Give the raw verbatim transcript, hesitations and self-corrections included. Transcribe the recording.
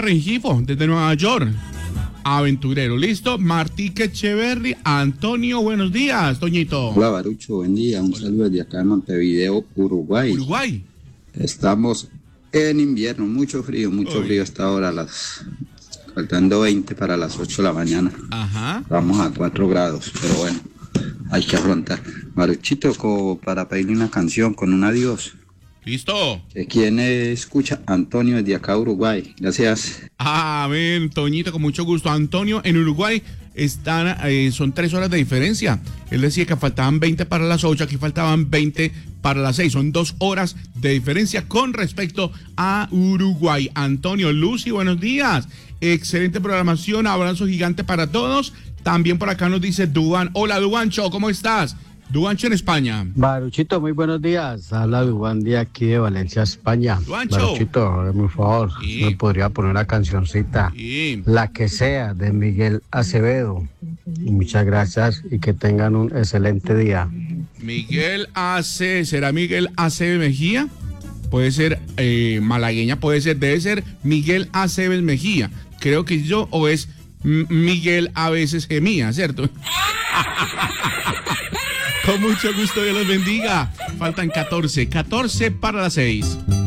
Rengifo, desde Nueva York. Aventurero, listo. Martique Echeverry, Antonio, buenos días, Toñito. Hola, Barucho, buen día. Un saludo desde acá en Montevideo, Uruguay. Uruguay. Estamos en invierno, mucho frío, mucho Uy. frío hasta ahora, las faltando veinte para las ocho de la mañana. Ajá. Vamos a cuatro grados, pero bueno, hay que afrontar. Baruchito, como para pedirle una canción con un adiós. Listo. ¿Quién escucha? Antonio desde acá, Uruguay. Gracias. Amén, Toñito, con mucho gusto. Antonio, en Uruguay están, eh, son tres horas de diferencia. Él decía que faltaban veinte para las ocho, aquí faltaban veinte para las seis. Son dos horas de diferencia con respecto a Uruguay. Antonio, Lucy, buenos días. Excelente programación, abrazo gigante para todos. También por acá nos dice Duan. Hola, Duancho, ¿cómo estás? Duancho en España. Baruchito, muy buenos días. Habla Duan de aquí de Valencia, España. Duancho. Baruchito, por favor, Sí. me podría poner una cancioncita, Sí. la que sea, de Miguel Acevedo. Muchas gracias y que tengan un excelente día. Miguel Ace, ¿será Miguel Aceves Mejía? Puede ser eh, malagueña, puede ser, debe ser Miguel Aceves Mejía. Creo que yo, o es M- Miguel a veces gemía, ¿cierto? Con mucho gusto, Dios los bendiga. Faltan catorce, catorce para las seis.